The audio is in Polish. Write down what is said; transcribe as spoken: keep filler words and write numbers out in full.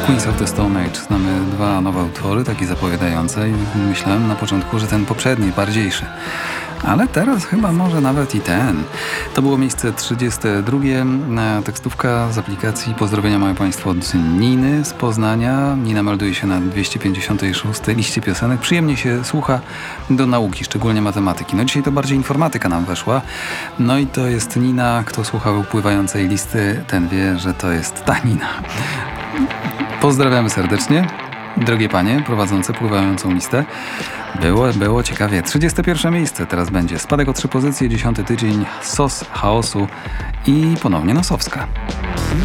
Queens of the Stone Age. Znamy dwa nowe utwory, takie zapowiadające i myślałem na początku, że ten poprzedni, bardziejszy. Ale teraz chyba może nawet i ten. To było miejsce trzydzieste drugie. Tekstówka z aplikacji. Pozdrowienia mają Państwo od Niny z Poznania. Nina melduje się na dwieście pięćdziesiątej szóstej liście piosenek. Przyjemnie się słucha do nauki, szczególnie matematyki. No dzisiaj to bardziej informatyka nam weszła. No i to jest Nina. Kto słuchał upływającej listy, ten wie, że to jest ta Nina. Pozdrawiamy serdecznie. Drogie panie prowadzące pływającą listę. Było, było ciekawie. trzydzieste pierwsze miejsce teraz będzie. Spadek o trzy pozycje, dziesiąty tydzień, Sos Chaosu i ponownie Nosowska.